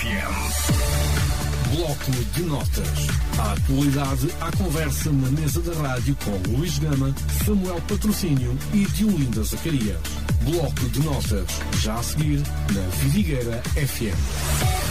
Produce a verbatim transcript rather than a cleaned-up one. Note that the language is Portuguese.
F M. Bloco de Notas. A atualidade à conversa na mesa da rádio com Luís Gama, Samuel Patrocínio e Diolinda Zacarias. Bloco de Notas, já a seguir na Vidigueira F M.